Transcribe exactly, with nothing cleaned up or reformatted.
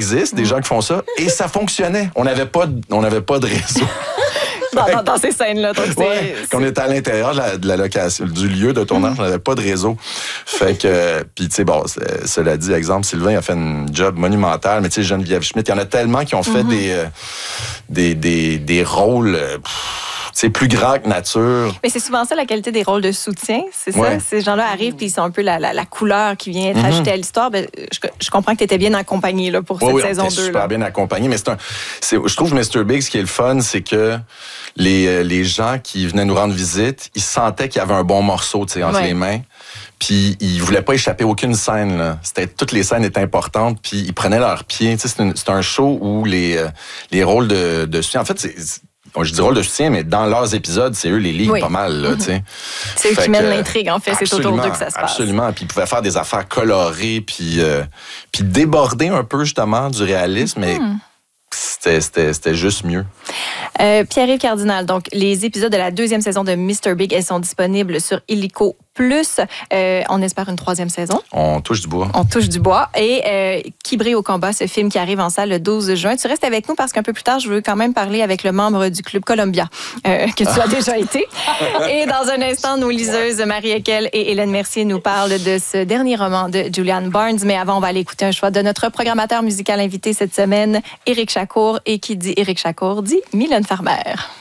existe, des gens qui font ça, et ça fonctionnait. On n'avait pas, de- on n'avait pas de réseau. Dans, dans, dans ces scènes-là. Donc c'est, Ouais, c'est... quand on était à l'intérieur de la, de la location, du lieu de tournage, on n'avait pas de réseau. Fait que, puis tu sais, bon, c'est- cela dit, exemple, Sylvain a fait un job monumental, mais tu sais, Geneviève Schmidt, il y en a tellement qui ont fait mm-hmm. des, euh, des, des, des rôles... Euh, c'est plus grand que nature. Mais c'est souvent ça la qualité des rôles de soutien, c'est ouais. ça? Ces gens-là arrivent puis ils sont un peu la, la, la couleur qui vient être mm-hmm. ajoutée à l'histoire. Ben, je, je comprends que tu étais bien accompagné là, pour oui, cette oui, saison deux. Oui, super là. bien accompagné. Mais c'est un, c'est, je trouve mister Big, ce qui est le fun, c'est que les, les gens qui venaient nous rendre visite, ils sentaient qu'il y avait un bon morceau entre ouais. les mains. Puis ils voulaient pas échapper aucune scène. Là. C'était, toutes les scènes étaient importantes. Puis ils prenaient leurs pieds. C'est, une, c'est un show où les, les rôles de, de soutien... En fait, c'est... Bon, je dis rôle de soutien, mais dans leurs épisodes, c'est eux les liguent oui. pas mal. Là, mm-hmm. C'est eux qui mènent l'intrigue, en fait. C'est autour d'eux que ça se passe. Absolument. Puis ils pouvaient faire des affaires colorées, puis, euh, puis déborder un peu, justement, du réalisme. Mais mm. c'était, c'était, c'était juste mieux. Euh, Pierre-Yves Cardinal, donc les épisodes de la deuxième saison de mister Big, elles sont disponibles sur Illico Plus. Euh, on espère une troisième saison. On touche du bois. On touche du bois. Et euh, Qui brille au combat, ce film qui arrive en salle le douze juin. Tu restes avec nous parce qu'un peu plus tard, je veux quand même parler avec le membre du Club Columbia, euh, que tu as déjà été. Et dans un instant, nos liseuses Marie Ekel et Hélène Mercier nous parlent de ce dernier roman de Julian Barnes. Mais avant, on va aller écouter un choix de notre programmateur musical invité cette semaine, Éric Chacour. Et qui dit Éric Chacour dit Mylène Farmer.